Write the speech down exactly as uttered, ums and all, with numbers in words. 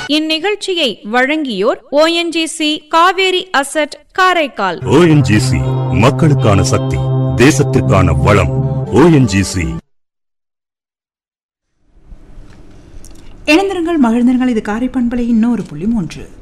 இந்நிகழ்ச்சியை வழங்கியோர் ஓ N G C Kaveri asset Karaikal. ஓ N G C மக்களுக்கான சக்தி, தேசத்திற்கான வளம். ஓ என் ஜி சி. இணைந்திருங்கள், மகிழ்ந்திருங்கள். இது காரை பண்பலை இன்னொரு புள்ளி மூன்று.